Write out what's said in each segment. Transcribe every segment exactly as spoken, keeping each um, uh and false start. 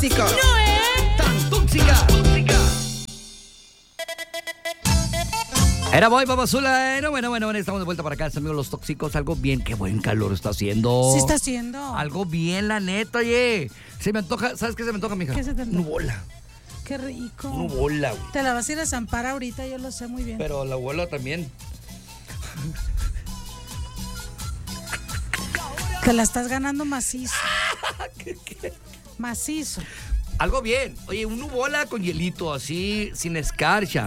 tóxica. Noé. Tan tóxica. Tóxica. Era voy, papazula. Bueno, bueno, bueno, bueno, estamos de vuelta para acá, amigos los tóxicos. Algo bien, qué buen calor está haciendo. Sí está haciendo. Algo bien, la neta, oye. Se me antoja, ¿sabes qué se me antoja, mija? ¿Qué se te antoja? Nubola. Qué rico. Nubola, güey. Te la vas a ir a zampar ahorita, yo lo sé muy bien. Pero la abuela también. Te la estás ganando macizo. ¿Qué, qué? Macizo. Algo bien. Oye, un nubola con hielito, así, sin escarcha.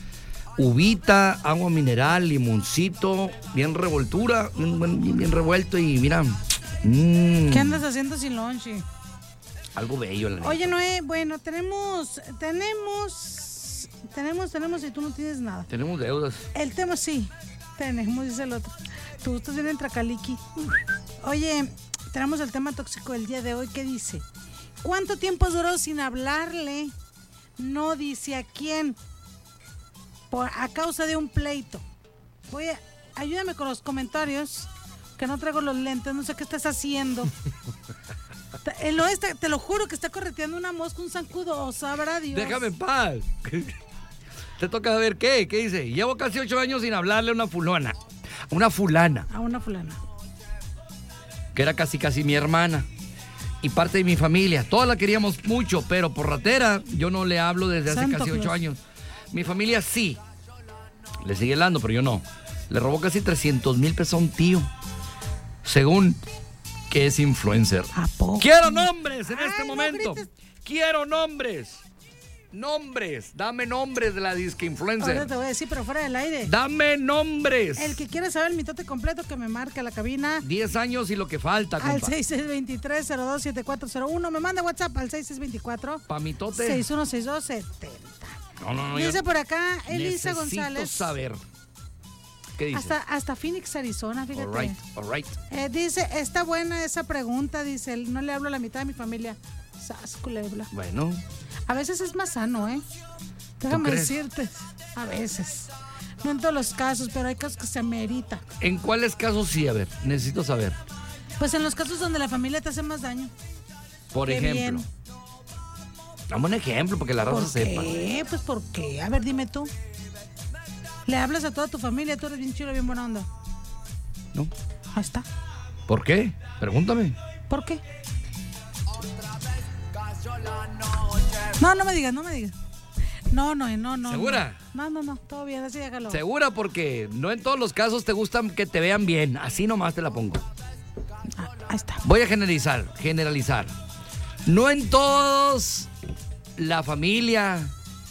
Uvita, agua mineral, limoncito, bien revoltura, bien, bien, bien revuelto y mira. Mmm, ¿Qué andas haciendo sin lonche? Algo bello, la neta. Oye, Noé, bueno, tenemos, tenemos, tenemos, tenemos y tú no tienes nada. Tenemos deudas. El tema sí, tenemos, dice el otro. Tú estás bien en Tracaliqui. Oye, tenemos el tema tóxico del día de hoy. ¿Qué dice? ¿Cuánto tiempo duró sin hablarle? No dice a quién. Por, a causa de un pleito. Voy a, ayúdame con los comentarios, que no traigo los lentes, no sé qué estás haciendo. te, lo está, te lo juro que está correteando una mosca, un zancudo, o sabrá Dios. Déjame en paz. Te toca ver qué, qué dice. Llevo casi ocho años sin hablarle a una fulana. Una fulana. A una fulana. Que era casi casi mi hermana. Y parte de mi familia. Todas la queríamos mucho, pero por ratera yo no le hablo desde hace Santo casi ocho Claus. años. Mi familia sí. Le sigue hablando, pero yo no. Le robó casi trescientos mil pesos a un tío. Según que es influencer. ¿A poco? Quiero nombres en Ay, este no momento. grites. Quiero nombres. Nombres. Dame nombres de la disque Ahora influencer. te voy a decir, pero fuera del aire. Dame nombres. El que quiera saber el mitote completo, que me marque a la cabina. diez años y lo que falta, Al compa. seis seis dos tres, cero dos siete cuatro cero uno. Me manda WhatsApp al seis seis dos cuatro, Pamitote. seis uno seis dos siete cero. No, no, no. Dice yo por acá Elisa necesito González. saber. ¿Qué dice? Hasta, hasta Phoenix, Arizona, fíjate. All right, all right. Eh, dice, está buena esa pregunta, dice, no le hablo a la mitad de mi familia. Sas, culebra. Bueno, A veces es más sano, ¿eh? Déjame crees? decirte. A veces. No en todos los casos, pero hay casos que se amerita. ¿en cuáles casos sí? A ver, necesito saber. Pues en los casos donde la familia te hace más daño. Por Qué ejemplo. bien. Dame un ejemplo porque la raza ¿Por sepa. qué? Pues ¿por qué? A ver, dime tú. Le hablas a toda tu familia, tú eres bien chulo, bien buena onda. ¿No? Ahí está. ¿Por qué? Pregúntame. ¿Por qué? No, no me digas, no me digas. No, no, no, no. ¿Segura? No, no, no, todo bien, así déjalo. Segura porque no en todos los casos te gustan que te vean bien. Así nomás te la pongo. Ah, ahí está. Voy a generalizar, generalizar. No en todos la familia,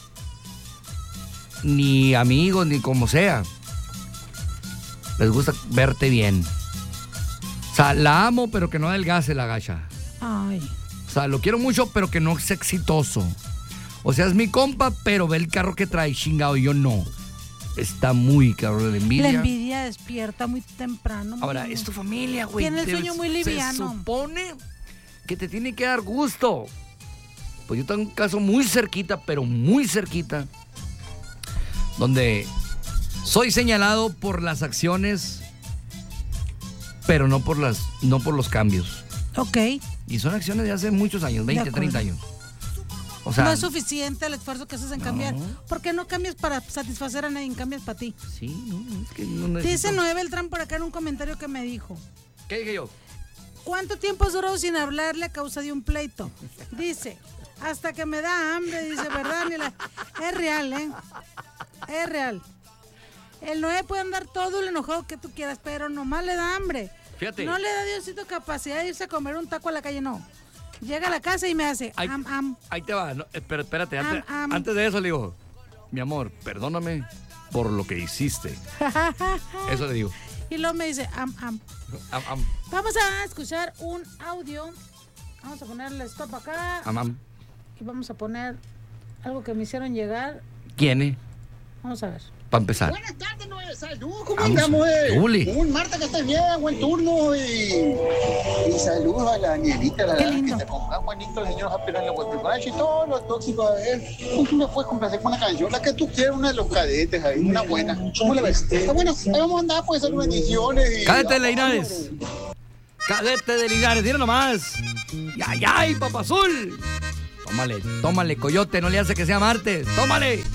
ni amigos, ni como sea, les gusta verte bien. O sea, la amo, pero que no adelgace la gacha. Ay. O sea, lo quiero mucho, pero que no es exitoso. O sea, es mi compa, pero ve el carro que trae, chingado, y yo no. Está muy cabrón de envidia. La envidia despierta muy temprano. muy Ahora, bien. es tu familia, güey. Tiene el Te- sueño muy liviano. Se supone que te tiene que dar gusto. Pues yo tengo un caso muy cerquita, pero muy cerquita, donde soy señalado por las acciones, pero no por las, no por los cambios. Ok. Y son acciones de hace muchos años, veinte, acuerdo. treinta años. O sea, No es suficiente el esfuerzo que haces en No. cambiar. ¿Por qué no cambias para satisfacer a nadie? Cambias para ti. sí, no, es que no necesito. Dice Noé Beltrán por acá en un comentario que me dijo. ¿Qué dije yo? ¿Cuánto tiempo duró sin hablarle a causa de un pleito? Dice, hasta que me da hambre, dice, ¿verdad? Ni la- Es real, ¿eh? Es real. El Noé puede andar todo el enojado que tú quieras, pero nomás le da hambre. Fíjate. No le da Diosito capacidad de irse a comer un taco a la calle, no. Llega a la casa y me hace, Ahí, am, am. ahí te va, no, espera- espérate, antes, Am, am. antes de eso le digo, mi amor, perdóname por lo que hiciste. Eso le digo. Y luego me dice, am, am. Am, am, Vamos a escuchar un audio. Vamos a ponerle stop acá. am, am. Y vamos a poner algo que me hicieron llegar. ¿Quién es? Vamos a ver. Para empezar. Buenas tardes, Noé. Salud, ¿cómo Vamos, andamos? Eh? Uli. Un Marta, que estés bien, buen turno. Y, y saludos a la Danielita, la Qué verdad, lindo. que te pongan bonito, señor apenas la Guatemala y todos los tóxicos. A ver, tú me puedes complacer con una canción, la que tú quieras, una de los cadetes ahí, una buena. ¿Cómo la ves? Está bueno, ahí vamos a andar, pues, hacer bendiciones. Y, Cadete de Linares. Cadete de Linares, dile nomás. ¡Yay, ay, papazul! Tómale, tómale, coyote, no le hace que sea martes. Tómale.